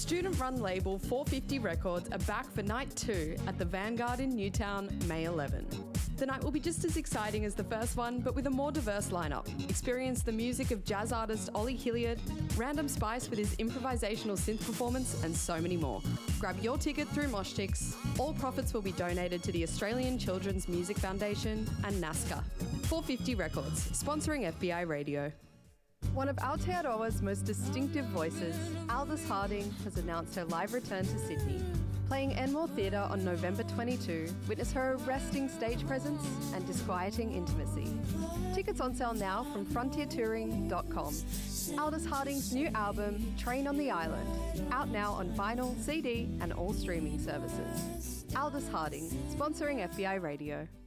Student-run label 450 Records are back for Night 2 at the Vanguard in Newtown, May 11. The night will be just as exciting as the first one, but with a more diverse lineup. Experience the music of jazz artist Ollie Hilliard, Random Spice with his improvisational synth performance, and so many more. Grab your ticket through Moshtix. All profits will be donated to the Australian Children's Music Foundation and NASCA. 450 Records, sponsoring FBI Radio. One of Aotearoa's most distinctive voices, Aldous Harding, has announced her live return to Sydney. Playing Enmore Theatre on November 22, witness her arresting stage presence and disquieting intimacy. Tickets on sale now from frontiertouring.com. Aldous Harding's new album, Train on the Island, out now on vinyl, CD and all streaming services. Aldous Harding, sponsoring FBI Radio.